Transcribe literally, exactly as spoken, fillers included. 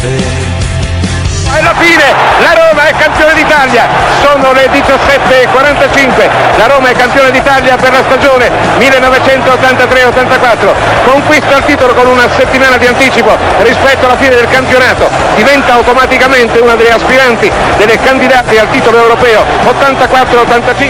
Alla fine la Roma è campione d'Italia, sono le diciassette e quarantacinque, la Roma è campione d'Italia per la stagione millenovecentottantatré ottantaquattro, conquista il titolo con una settimana di anticipo rispetto alla fine del campionato, diventa automaticamente una delle aspiranti, delle candidate al titolo europeo ottantaquattro ottantacinque.